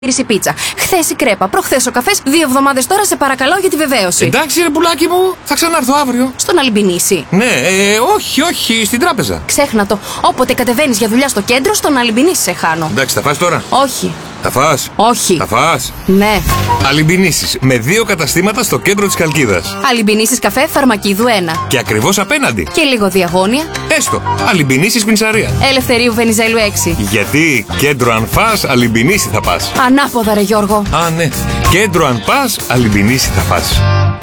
Η πίτσα. Χθες η κρέπα, προχθές ο καφές, 2 εβδομάδες τώρα σε παρακαλώ για τη βεβαίωση. Εντάξει, ρε πουλάκι μου, θα ξανάρθω αύριο. Στον Αλμπινίση. Ναι, όχι, στην τράπεζα. Ξέχνα το. Όποτε κατεβαίνεις για δουλειά στο κέντρο, στον Αλμπινίση σε χάνω. Εντάξει, θα φας τώρα. Όχι. Θα φας. Όχι. Θα φας. Ναι. Αλμπινίσεις με 2 καταστήματα στο κέντρο της Χαλκίδας. Αλμπινίσεις καφέ, Φαρμακίδου 1. Και ακριβώς απέναντι. Και λίγο διαγώνια. Έστω. Αλμπινίσεις Πινσαρία. Ελευθερίου Βενιζέλου 6. Γιατί κέντρο αν φας, Αλμπινίση θα πας. Ανάποδα, ρε Γιώργο. Α, ναι. Κέντρο αν πας, Αλμπινίση θα πας.